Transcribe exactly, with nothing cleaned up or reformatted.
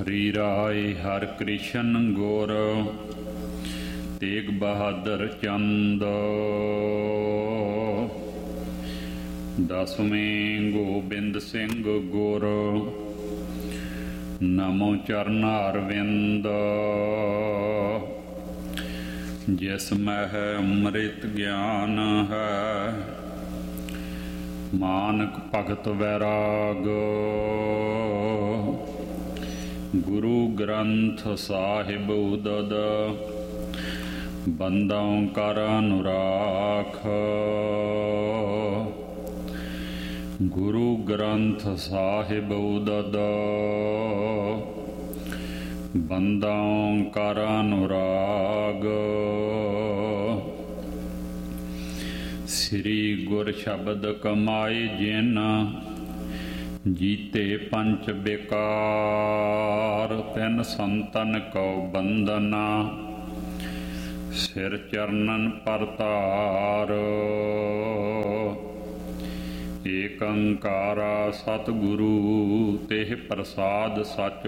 ਹਰੀ ਰਾਏ ਹਰਿ ਕ੍ਰਿਸ਼ਨ ਗੁਰ ਤੇਗ ਬਹਾਦਰ ਚੰਦ। ਦਸਵੇਂ ਗੋਬਿੰਦ ਸਿੰਘ ਗੁਰ ਨਮੋ ਚਰਨ ਅਰਵਿੰਦ। ਜਿਸ ਮਹਿ ਅੰਮ੍ਰਿਤ ਗਿਆਨ ਹੈ ਮਾਨਕ ਭਗਤ ਵੈਰਾਗ। ਗੁਰੂ ਗ੍ਰੰਥ ਸਾਹਿਬ ਉਦਦ ਬੰਦਾਂ ਕਰ ਅਨੁਰਾਖ। ਗੁਰੂ ਗ੍ਰੰਥ ਸਾਹਿਬ ਉਦਦ ਬੰਦਾਂ ਕਰ ਅਨੁਰਾਗ। ਸ੍ਰੀ ਗੁਰ ਸ਼ਬਦ ਕਮਾਏ ਜਿਨ ਜੀਤੇ ਪੰਚ ਬਿਕਾਰ। ਤਿੰਨ ਸੰਤਨ ਕਉ ਬੰਦਨਾ ਸਿਰ ਚਰਨਨ ਪਰਤਾਰ। ਏਕ ਓੰਕਾਰਾ ਸਤਿਗੁਰੂ ਤੇਹ ਪ੍ਰਸਾਦ ਸਚ